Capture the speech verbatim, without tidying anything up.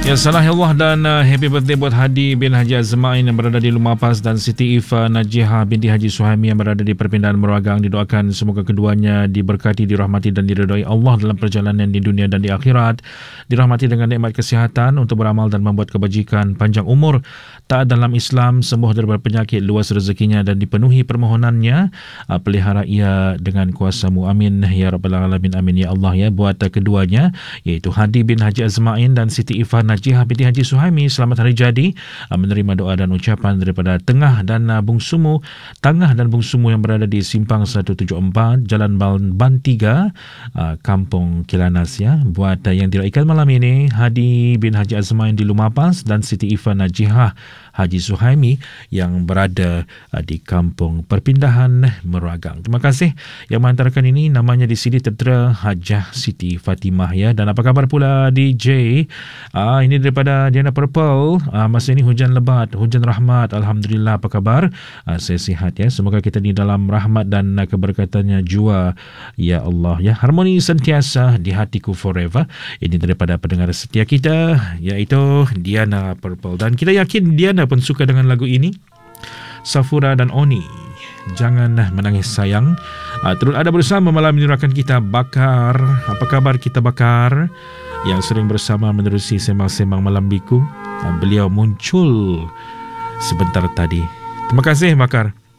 Ya, salah Allah dan uh, happy birthday buat Hadi bin Haji Azmain yang berada di Lumapas dan Siti Ifa Najihah binti Haji Suhaimi yang berada di perpindahan Meruagang. Didoakan semoga keduanya diberkati, dirahmati dan diridhai Allah dalam perjalanan di dunia dan di akhirat. Dirahmati dengan nikmat kesihatan untuk beramal dan membuat kebajikan, panjang umur, taat dalam Islam, sembuh daripada penyakit, luas rezekinya dan dipenuhi permohonannya. Uh, pelihara ia dengan kuasa-Mu. Amin ya rabbal alamin. Amin ya Allah ya. Buat uh, keduanya iaitu Hadi bin Haji Azmain dan Siti Ifa Najihah binti Haji Suhaimi, selamat hari jadi, menerima doa dan ucapan daripada Tengah dan Bungsumu, Tangah dan Bungsumu yang berada di Simpang seratus tujuh puluh empat Jalan Ban tiga, Kampung Kilanas ya. Buat yang diraihkan malam ini, Hadi bin Haji Azmain di Lumapas dan Siti Ifa Najihah Haji Suhaimi yang berada di Kampung Perpindahan Meruagang. Terima kasih yang menghantarkan ini. Namanya di sini tertera Hajah Siti Fatimah ya. Dan apa kabar pula D J? Ah, ini daripada Diana Purple. Ah, masa ini hujan lebat, hujan rahmat. Alhamdulillah, apa kabar? Ah, saya sihat ya. Semoga kita di dalam rahmat dan keberkatannya jua ya Allah ya. Harmoni sentiasa di hatiku forever. Ini daripada pendengar setia kita, iaitu Diana Purple. Dan kita yakin Diana pun suka dengan lagu ini. Safura dan Oni, Jangan Menangis Sayang. Ah, terus ada bersama malam ini rakan kita Bakar. Apa kabar kita Bakar? Yang sering bersama menerusi sembang-sembang malam biku. Beliau muncul sebentar tadi. Terima kasih Bakar.